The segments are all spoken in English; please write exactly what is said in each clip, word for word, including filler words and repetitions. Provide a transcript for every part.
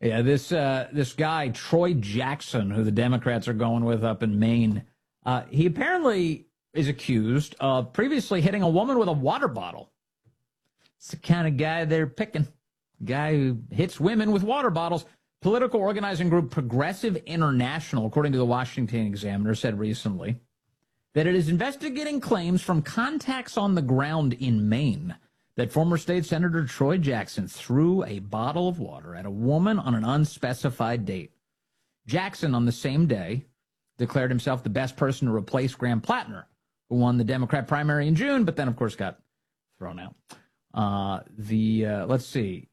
Yeah, this uh, this guy, Troy Jackson, who the Democrats are going with up in Maine, uh, he apparently is accused of previously hitting a woman with a water bottle. It's the kind of guy they're picking. Guy who hits women with water bottles. Political organizing group Progressive International, according to the Washington Examiner, said recently that it is investigating claims from contacts on the ground in Maine that former state Senator Troy Jackson threw a bottle of water at a woman on an unspecified date. Jackson, on the same day, declared himself the best person to replace Graham Plattner, who won the Democrat primary in June, but then, of course, got thrown out. Uh, the, uh, let's see,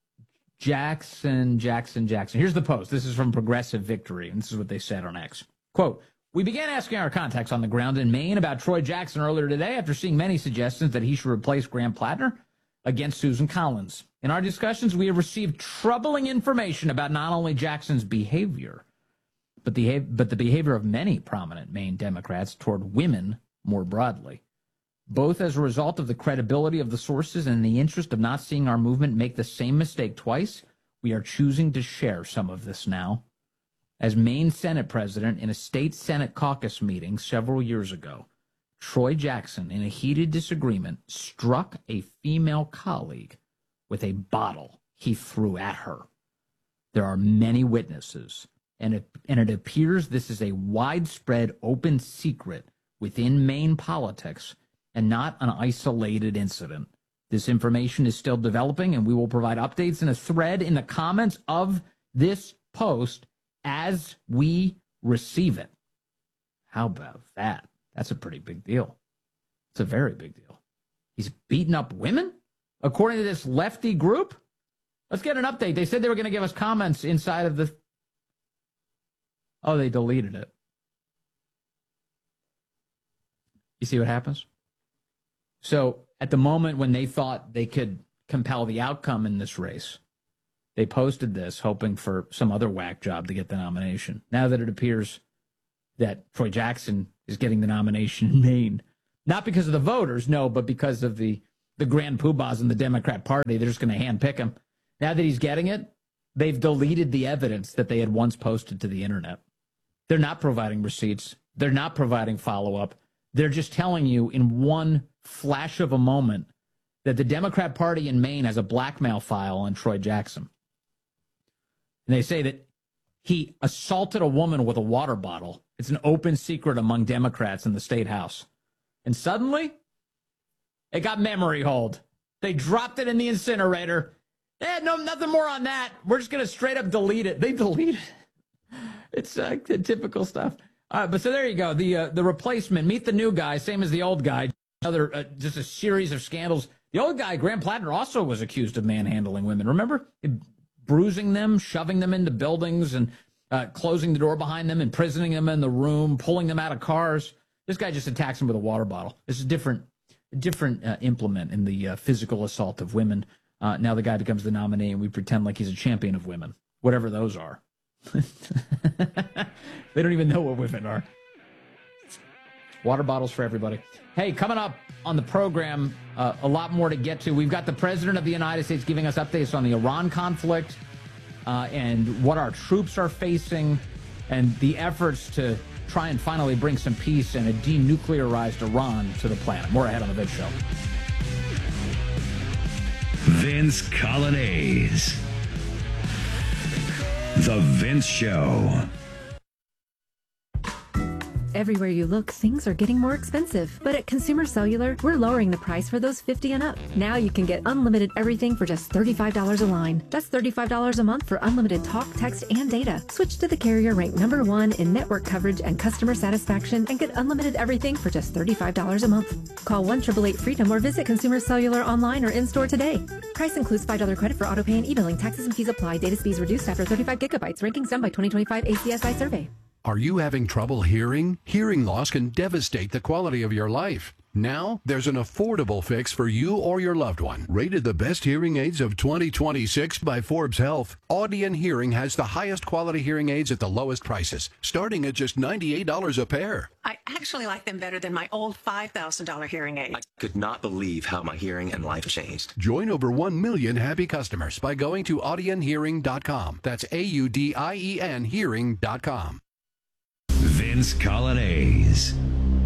Jackson, Jackson, Jackson. Here's the post. This is from Progressive Victory, and this is what they said on X. Quote, we began asking our contacts on the ground in Maine about Troy Jackson earlier today after seeing many suggestions that he should replace Graham Plattner against Susan Collins. In our discussions, we have received troubling information about not only Jackson's behavior, but the, but the behavior of many prominent Maine Democrats toward women more broadly. Both as a result of the credibility of the sources and in the interest of not seeing our movement make the same mistake twice, we are choosing to share some of this now. As Maine Senate president in a state Senate caucus meeting several years ago, Troy Jackson, in a heated disagreement, struck a female colleague with a bottle he threw at her. There are many witnesses, and it, and it appears this is a widespread open secret within Maine politics and not an isolated incident. This information is still developing, and we will provide updates in a thread in the comments of this post as we receive it. How about that? That's a pretty big deal. It's a very big deal. He's beating up women? According to this lefty group? Let's get an update. They said they were going to give us comments inside of the... Oh, they deleted it. You see what happens? So at the moment when they thought they could compel the outcome in this race, they posted this hoping for some other whack job to get the nomination. Now that it appears that Troy Jackson is getting the nomination in Maine, not because of the voters, no, but because of the, the grand poobahs in the Democrat Party, they're just going to handpick him. Now that he's getting it, they've deleted the evidence that they had once posted to the internet. They're not providing receipts. They're not providing follow-up. They're just telling you in one flash of a moment that the Democrat Party in Maine has a blackmail file on Troy Jackson. And they say that he assaulted a woman with a water bottle. It's an open secret among Democrats in the state house. And suddenly, it got memory hold. They dropped it in the incinerator. Eh, no, nothing more on that. We're just going to straight up delete it. They deleted it. It's uh, typical stuff. Uh, but so there you go. The uh, the replacement. Meet the new guy, same as the old guy. Another, uh, just a series of scandals. The old guy, Graham Plattner, also was accused of manhandling women. Remember? Bruising them, shoving them into buildings, and uh, closing the door behind them, imprisoning them in the room, pulling them out of cars. This guy just attacks them with a water bottle. This is a different, different uh, implement in the uh, physical assault of women. Uh, now the guy becomes the nominee, and we pretend like he's a champion of women, whatever those are. They don't even know what women are. Water bottles for everybody. Hey, coming up on the program, uh, a lot more to get to. We've got the President of the United States giving us updates on the Iran conflict uh, and what our troops are facing and the efforts to try and finally bring some peace and a denuclearized Iran to the planet. More ahead on The Vince Show. Vince Coglianese. The Vince Show. Everywhere you look, things are getting more expensive. But at Consumer Cellular, we're lowering the price for those fifty and up. Now you can get unlimited everything for just thirty-five dollars a line. That's thirty-five dollars a month for unlimited talk, text, and data. Switch to the carrier ranked number one in network coverage and customer satisfaction and get unlimited everything for just thirty-five dollars a month. Call one eight eight eight freedom or visit Consumer Cellular online or in-store today. Price includes five dollars credit for auto pay and e-billing. Taxes and fees apply. Data speeds reduced after thirty-five gigabytes. Rankings done by twenty twenty-five A C S I survey. Are you having trouble hearing? Hearing loss can devastate the quality of your life. Now, there's an affordable fix for you or your loved one. Rated the best hearing aids of twenty twenty-six by Forbes Health, Audion Hearing has the highest quality hearing aids at the lowest prices, starting at just ninety-eight dollars a pair. I actually like them better than my old five thousand dollars hearing aid. I could not believe how my hearing and life changed. Join over one million happy customers by going to audion hearing dot com. That's A U D I E N hearing dot com. Vince Colonnese.